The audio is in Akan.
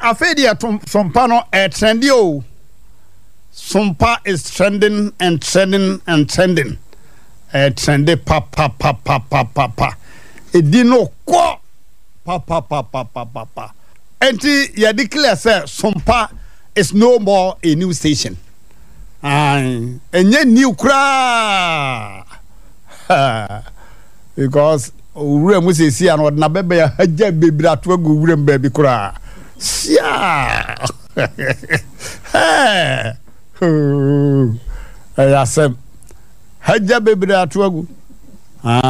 afedia sompa no trendy o. Sompa is trending and trending and trending. Trendy pa. Edino ko pa. Enti ya declare say sompa is no more a new station. Enye new kra. Because ure mu sesi an odna bebe ya haja bebira to agu ure mbabi kra. Sia. Ayasem haja bebira to agu.